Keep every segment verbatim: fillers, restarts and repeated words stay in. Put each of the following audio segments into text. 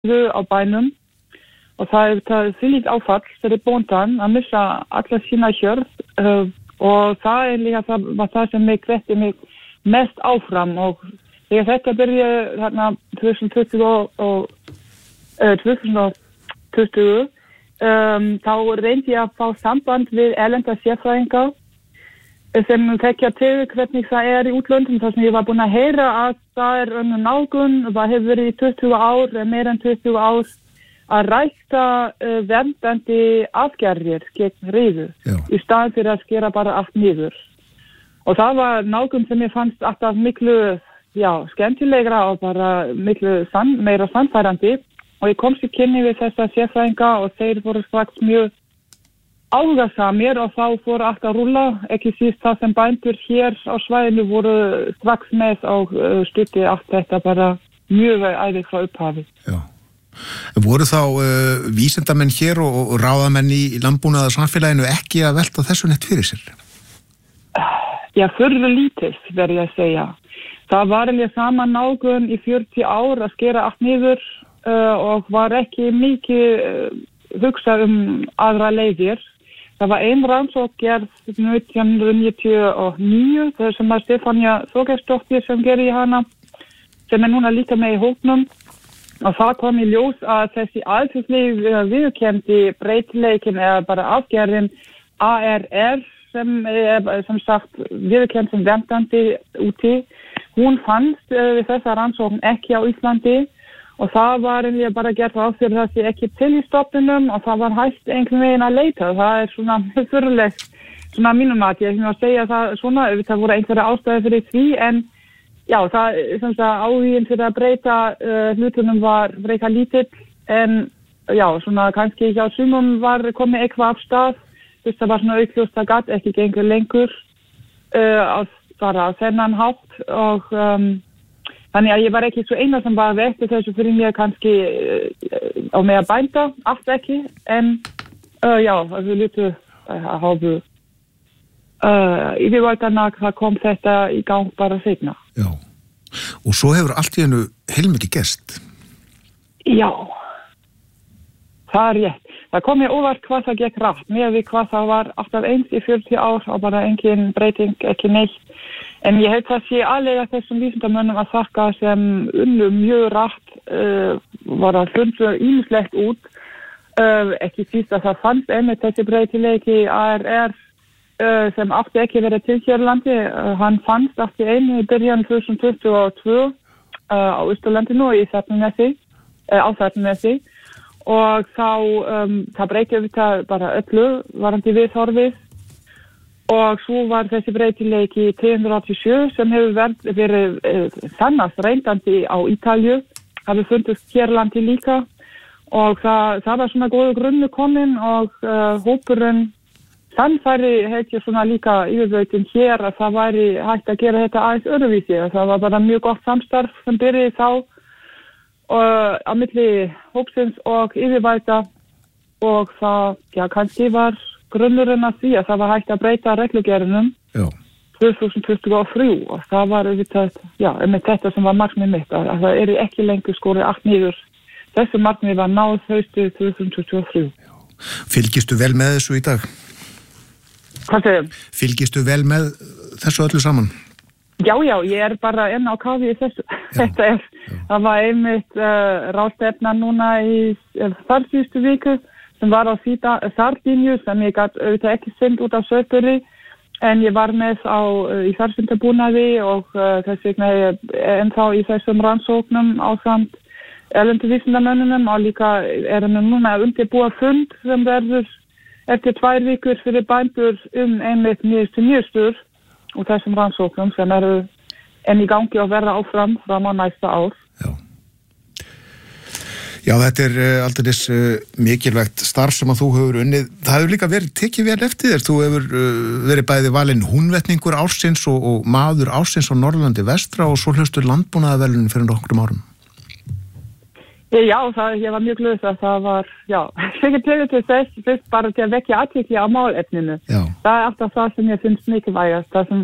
á bænum og það er það þvílíkt áfall fyrir bóndan að missa alla sína hjörð uh, og það er líka það, var það sem mig hvetti mig mest áfram og þegar þetta byrjaði þarna tvö þúsund tuttugu og uh, tvö þúsund tuttugu um, þá reyndi ég að fá samband við erlenda sérfræðinga sem þekkja til hvernig það er í útlöndum þar sem ég var búin að heyra að það er önnur nálgun, það hefur verið í tuttugu ár, meira en tuttugu ár að rækta uh, verndandi aðgerðir gegn riðu í staðinn fyrir að skera bara allt niður. Og það var nálgun sem ég fannst alltaf miklu já, skemmtilegra og bara miklu sann, meira sannfærandi og ég komst í kynni við þessa sérfræðinga og þeir voru strax mjög áhugasamir og þá fór allt að rúlla, ekki síst það sem bændur hér á svæðinu voru strax með og uh, stutti allt þetta bara mjög æðið frá upphafi. Já. Voru þá uh, vísindamenn hér og, og ráðamenn í landbúnaðar samfélaginu ekki að velta þessu neitt fyrir sér? Já, furðu lítið verð ég að segja. Það var alveg sama nálgun í fjörutíu ár að skera allt niður uh, og var ekki mikið uh, hugsað um aðra leiðir. Það var ein rannsókn gerð nítján hundruð níutíu og níu, það sem var Stefania Þorgeirsdóttir sem gerir hana, sem er núna líka með í hópnum. Og það kom í ljós að þessi alþjóðlega viðurkenndi breytileikin eða bara afgerðin A R R sem er sem sagt viðurkennd sem verndandi úti, hún fannst uh, við þessa rannsókn ekki á Íslandi. Og það var einnig bara gert ráð fyrir það sé ekki til í stofnunum og það var hægt einhvern veginn að leita. Það er svona fyrirlegt, svona mínum að ég að segja það svona, það voru einhverja ástæði fyrir því en já, það sem það áhugin fyrir að breyta uh, hlutunum var breyta lítill en já, svona kannski hjá sumum var komið eitthvað af stað, þess að það var svona auðljóst að gat ekki gengur lengur uh, að bara þennan hátt og um, þannig að ég var ekki svo eina sem var vekti þessu fyrir mér kannski uh, á með að bænda, allt ekki, en uh, já, við lutu að hafa uh, yfirvaldana, það kom þetta í gang bara seinna. Já, og svo hefur allt í hennu heilmikið gerst. Já, það er rétt. Það kom mér óvart hvað það gekk rætt, með við hvað það var alltaf eins í fjörutíu ár og bara engin breyting, ekki neitt. En ég held það sé aðlega þessum vísindamönnum að þakka sem unnu mjög rætt uh, var að fundu ýmislegt út. Uh, ekki síst að það fannst einmitt þessi breytileiki A R R uh, sem átti ekki verið til hér landi. Uh, hann fannst átti einu í byrjan tvö þúsund tuttugu og tvö uh, á Austurlandinu í Þarnanesi, uh, á Þarnanesi. Og þá um, það breytið við það bara öllu varandi viðhorfið. Og svo var þessi breytileiki tvö hundruð áttatíu og sjö sem hefur verið uh, sannast reyndandi á Ítalju, hafi fundist hér landi líka og það, það var svona góðu grunnu komin og uh, hópurinn sannfæri heit ég svona líka yfirveitin hér að það væri hægt að gera þetta aðeins öðruvísi. Það var bara mjög gott samstarf sem byrjaði þá uh, á milli hópsins og yfirveita og það, já, kannski var grunnurinn að því að það var hægt að breyta reglugerðinum tvö þúsund tuttugu og þrjú og það var auðvitað, já, með þetta sem var markmið mitt, að, að það eru ekki lengur skorið allt niður. Þessu markmið var náð haustið tvö þúsund tuttugu og þrjú. Já. Fylgistu vel með þessu í dag? Hvað segum? Fylgistu vel með þessu öllu saman? Já, já, ég er bara enn á kafi í þessu. Þetta er, já. Það var einmitt uh, ráðstefna núna í uh, þar síðustu viku sem var á Sardínu sem ég gat auðvitað ekki sendt út af Söpuri en ég var með á uh, í farsundabúnaði og uh, þess vegna er ennþá í þessum rannsóknum ásamt erlendu vísindamönnunum og líka erum við núna að undirbúa fund sem verður eftir tvær vikur fyrir bændur um einmitt nýjustu nýjustur og þessum rannsóknum sem eru enn í gangi og verða áfram fram á næsta ár. Já. Já, þetta er uh, aldrei uh, mikilvægt starf sem að þú hefur unnið. Það hefur líka verið tekið vel eftir þér. Þú hefur uh, verið bæði valinn húnvetningur ársins og, og maður ársins á Norðurlandi vestra og svo hlustur landbúnaðarverðlaunin fyrir nokkrum árum. Já, það, ég var mjög glöð að það var, já, ekki tegið til þess, fyrst bara til að vekja athygli á málefninu. Já. Það er alltaf það sem ég finnst mikilvægast. Það sem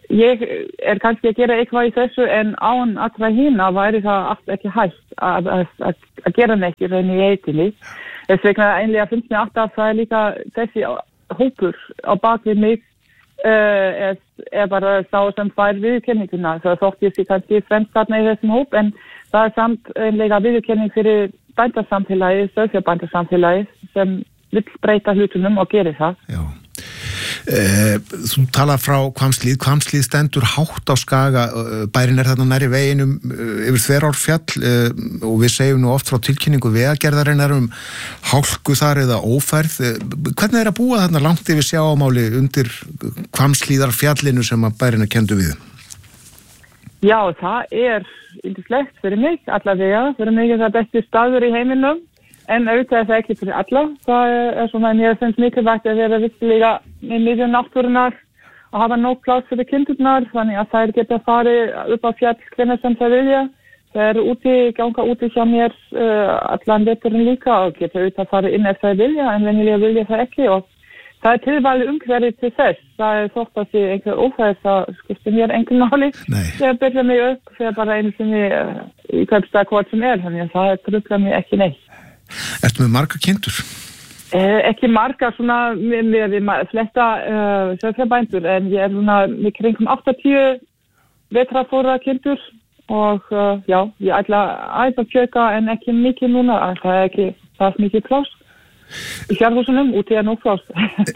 ég er kannski að gera eitthvað í þessu en án allra hina væri það allt ekki hægt að, að, að, að gera neitt í rauninni í heitinni. Þess vegna einlega finnst mér alltaf það er líka þessi hópur á bakvið mig uh, er, er bara sá sem fær viðurkenninguna. Það þótt ég sé kannski fremst þarna í þessum hóp en það er samt einlega viðurkenning fyrir bændasamfélagið, sauðfjárbændasamfélagið sem vill breyta hlutunum og gerir það. Já. Uh, þú talar frá Hvammslíð, Hvammslíð stendur hátt á Skaga, uh, bærin er þarna nærri veginum uh, yfir Þverárfjall uh, og við segjum nú oft frá tilkynningu vegagerðarinnar um hálku þar eða ófærð. Uh, hvernig er að búa þarna langt yfir sjáamáli undir Hvammslíðarfjallinu sem að bærin er kendu við? Já, það er yndislegt fyrir mig, allavega, fyrir mig er það besti staður í heiminum. En auðvitað er það ekki fyrir alla. Það er svona, mér finnst mikilvægt að vera virkilega í miðjum náttúrunnar og hafa nóg pláss fyrir kindurnar, þannig að þær geta farið upp á fjall hvenær sem það vilja. Það er úti, ganga úti hjá mér uh, allan veturinn líka og geta auðvitað farið inn ef það vilja, en venjulega vilja það ekki. Og það er tilvalið umhverfið til þess. Það er þótt að því einhver ófæð, það skiptir mér engin máli. Þegar byrja mig upp, þegar bara einu sem ég uh, í kaupstað hvort sem er, þannig að það truflar mig ekki neitt. Ertu með marga kindur? Eh, ekki marga, svona með flesta uh, sauðfjárbændur, en ég er svona með kringum áttatíu vetrafóra kindur og uh, já, ég ætla aðeins að fjölga en ekki mikið núna, það er ekki það er mikið pláss í fjárhúsunum, úti er nóg pláss.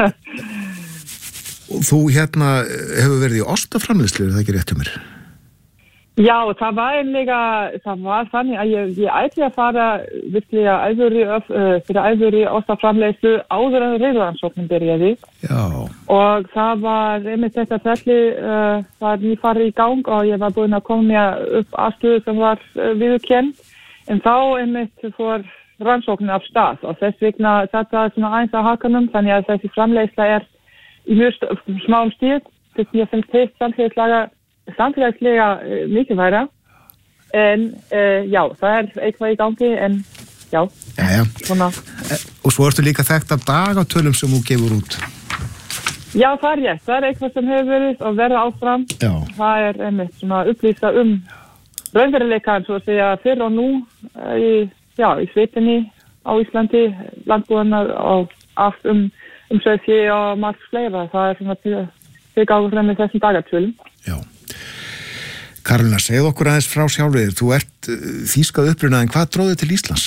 Þú hérna hefur verið í ostaframleiðslu, er það ekki rétt um mér? Já, það var einlega, það var þannig að ég, ég ætli að fara virkilega alvöru, uh, fyrir alvöru ostaframleiðslu áður en reyðrannsóknin byrjaði. Já. Og það var einmitt þetta ferli, uh, var nýfarið í gang og ég var búin að koma mér upp aðstöðu sem var uh, viðurkennd. En þá einmitt fór rannsóknin af stað og þess vegna þetta er svona eins að hakanum, þannig að þessi framleiðsla er í mjög smáum stíl, þess að ég finnst heitt samfélagslega samfélagslega uh, mikilvægra en uh, já, það er eitthvað í gangi en já, já, já. Og svo ertu líka þekkt af dagatölum sem þú gefur út. Já, það er rétt, það er eitthvað sem hefur verið og verða áfram. Já. Það er einmitt svona upplýsta um raunveruleikann, svo að segja fyrr og nú uh, í, já, í sveitinni á Íslandi, landbúðarnar og allt um, um sauðfé og margt fleira. Það er svona til, til gáður með þessum dagatölum. Já. Karolína, segð okkur aðeins frá sjálfur. Þú ert uh, þýskað upprunað, en hvað dróði til Íslands?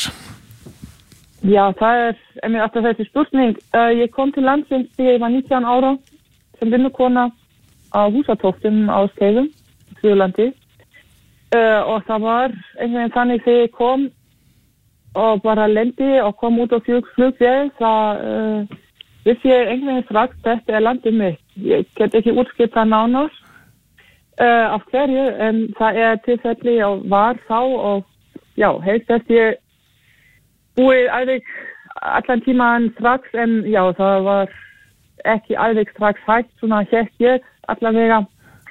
Já, það er einmitt alltaf þessi spurning. Uh, ég kom til landsins þegar ég var nítján ára sem vinnukona á húsatóftum á Skeiðum, Suðurlandi. Uh, og það var einhvern veginn þannig þegar ég kom og bara lendi og kom út á flugvél, það uh, vissi ég einhvern veginn strax, þetta er landið mitt. Ég get ekki útskipt það nánast. Uh, af hverju, en það er tilfelli og var þá og já, helst eftir ég búið alveg allan tíman strax en já, það var ekki alveg strax hægt, svona hétt ég allavega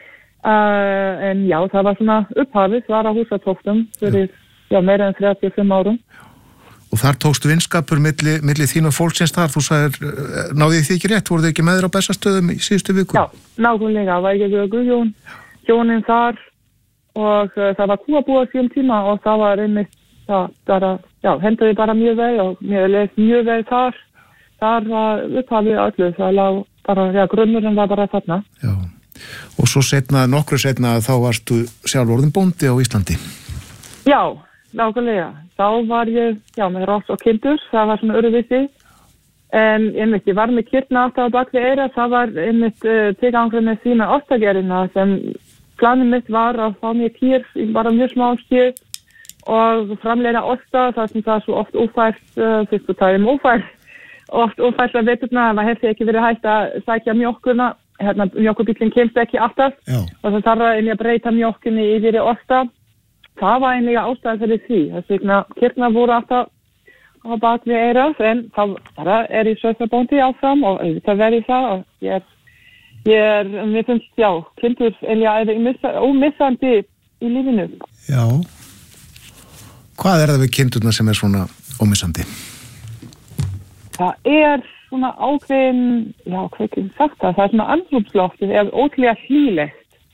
uh, en já, það var svona upphafið, var á húsatóftum fyrir já, meira en þrjátíu og fimm árum. Og þar tókstu vinskapur milli, milli þín og fólksins þar, þú sagðir, náðið þið ekki rétt, voruð þið ekki með þér á Bessastöðum í síðustu viku? Já, nákvæmlega, var ekki við að Guðjón hjónin þar og uh, það var kúabúa síðan tíma og það var einmitt það bara, já, hendaði bara mjög vel og mér leist mjög vel þar þar var upphafið öllu, það lá bara, já, grunnurinn var bara þarna. Já, og svo setna, nokkru setna þá varstu sjálf orðin bóndi á Íslandi. Já, nákvæmlega, þá var ég, já, með ross og kindur, það var svona öruvísi. En einmitt, ég var með kýrna alltaf á bakvið eyra, það var einmitt uh, tilgangur með sína ostagerina sem planið mitt var að fá mér kýr í bara mjög smá stíl og framleiða osta, það sem það er svo oft ófært, uh, fyrst og tæðum ófært, oft ófært að veturna, það hefði ekki verið hægt að sækja mjólkuna, hérna mjólkubíllinn kemst ekki alltaf Já. Og það þarf að einnig að breyta mjólkunni yfir í osta, það var einlega ástæða fyrir því, þess vegna kýrna voru alltaf á bak við eirað, en það bara er í sauðfjárbóndi áfram og það verið það og ég er, ég er, mér finnst, já, kindur eiginlega er ómissandi í lífinu. Já. Hvað er það við kindurna sem er svona ómissandi? Það er svona ákveðin, já, hvað ekki sagt það, það er svona andrúmsloftið, það er ótrúlega hlýlegt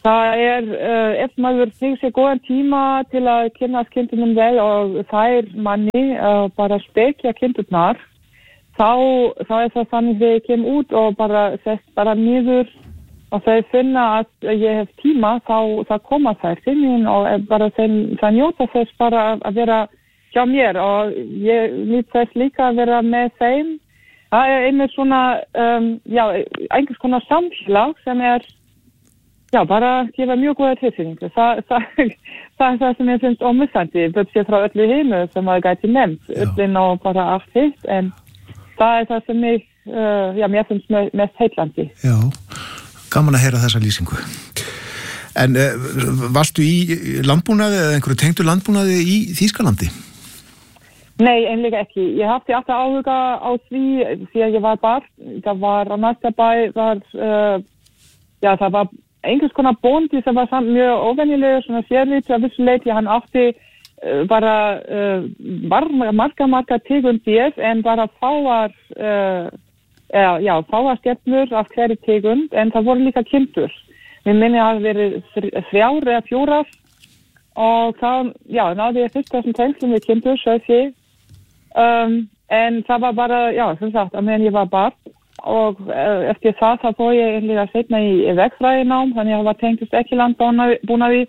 það er, uh, ef maður tegur sér góðan tíma til að kynna kindunum vel og þær manni uh, bara spekja kindurnar, þá, þá er það þannig þegar ég kem út og bara sest bara niður og þau finna að ég hef tíma, þá, þá koma þær til mín og bara þeim, það njóta þess bara að vera hjá mér og ég nýtt þess líka að vera með þeim. Það er einnig svona, um, já, einhvers konar samfélag sem er, já, bara gefa mjög góða tilfinningu. Það, það, það er það sem ég finnst ómissandi, börsið frá öllu hinu sem maður gæti nefnt, öllin og bara allt hitt, en það er það sem ég, uh, já, mér finnst mest heillandi. Já, gaman að heyra þessa lýsingu. En uh, varstu í landbúnaði eða einhverju tengdu landbúnaði í Þýskalandi? Nei, einlega ekki. Ég hafði alltaf áhuga á því því að ég var barn. Það var á næsta bæ, var, uh, já, það var einhvers konar bóndi sem var samt mjög óvenjulegur, svona sérlítið að vissu leyti. Hann átti uh, bara uh, marga, marga tegundir en bara fáar, uh, já, já, fáar skepnur af hverju tegund, en það voru líka kindur. Mér minni að það verið þrjár eða fjórar og þá, já, náði ég fyrst þessum tengslum við kindur, svo því. Um, en það var bara, já, sem sagt, að meðan ég var barn og uh, eftir það þá fór ég einlega setna í, í vegfræðinám, þannig að það var tengist ekki landbúnaði,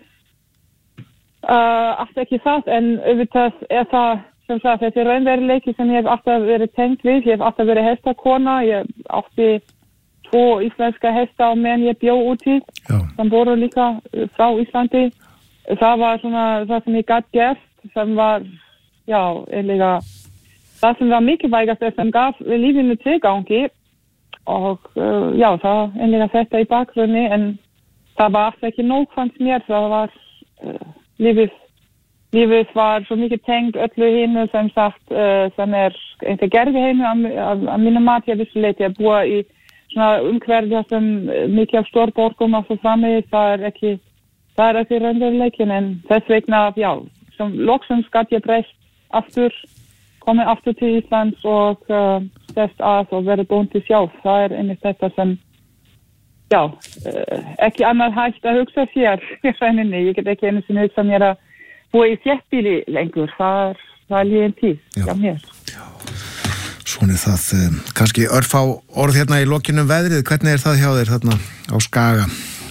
uh, allt ekki það, en auðvitað er það, sem sagt, þetta er raunveruleiki sem ég hef alltaf verið tengt við, ég hef alltaf verið hestakona, ég átti tvo íslenska hesta á meðan ég bjó úti, sem voru líka frá Íslandi, það var svona það sem ég gat gert, sem var, já, einlega það sem var mikilvægast sem gaf lífinu tilgangi og uh, já, það einlega þetta í bakgrunni, en það var alltaf ekki nóg fannst mér, það var uh, lífið, lífið var svo mikið tengt öllu hinu sem sagt uh, sem er einhver gerði heinu að mínu mati að vissu leyti að búa í svona umhverfi sem mikið af stórborgum og svo framvegis, það er ekki það er ekki raunveruleikin, en þess vegna, já, sem loksins gat ég breyst aftur, komið aftur til Íslands og uh, þess að og verið bóndi sjálf. Það er einnig þetta sem, já, uh, ekki annað hægt að hugsa sér í rauninni. Ég get ekki einu sinni hugsa mér að búa í þéttbýli lengur. Það er, það er líðin tíð hjá mér. Já, svona er það. Um, kannski örfá orð hérna í lokinum veðrið. Hvernig er það hjá þér þarna á Skaga?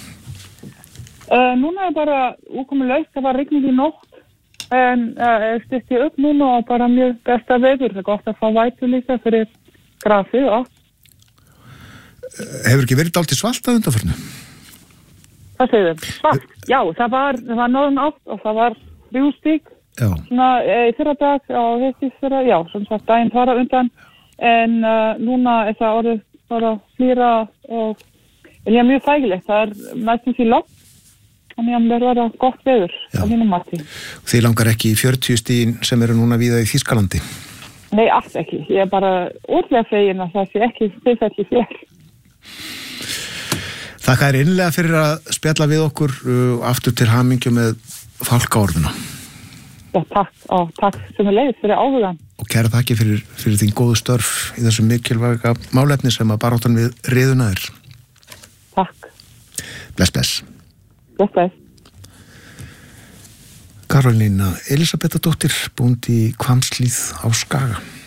Uh, núna er bara úkomið laust, það var rigning í nótt. En uh, styrti upp núna og bara mjög besta veður. Það er gott að fá vætu líka fyrir grafið og allt. Hefur ekki verið dálítið svalt að undanförnu? Hvað segir þau? Svalt? Já, það var, það var norðan átt og það var þrjú stig. Já. Svona í fyrra dag og hittist fyrra, já, sem sagt daginn þar að undan. En uh, núna er það orðið bara flýra og er ég mjög þægilegt. Það er næstum því lótt. Þannig að það verða gott veður á mínum mati. Þið langar ekki í fjörutíu stigin sem eru núna víða í Þýskalandi? Nei, allt ekki. Ég er bara ótrúlega fegin að það sé ekki tilfelli hér. Þakka þér innlega fyrir að spjalla við okkur uh, aftur til hamingju með fálkaorðuna. Já, takk. Og takk sem er leiðis fyrir áhugan. Og kæra þakki fyrir, fyrir þín góðu störf í þessu mikilvæga málefni sem að baráttan við riðuna er. Takk. Bless, bless. Bless. Karolína Elisabethadóttir, bóndi í Hvammshlíð á Skaga.